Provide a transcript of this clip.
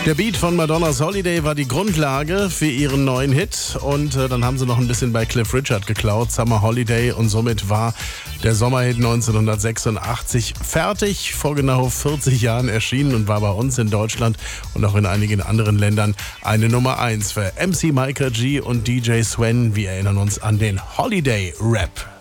Der Beat von Madonnas Holiday war die Grundlage für ihren neuen Hit und dann haben sie noch ein bisschen bei Cliff Richard geklaut, Summer Holiday, und somit war der Sommerhit 1986 fertig, vor genau 40 Jahren erschienen und war bei uns in Deutschland und auch in einigen anderen Ländern eine Nummer 1 für MC Micah G und DJ Swen. Wir erinnern uns an den Holiday Rap.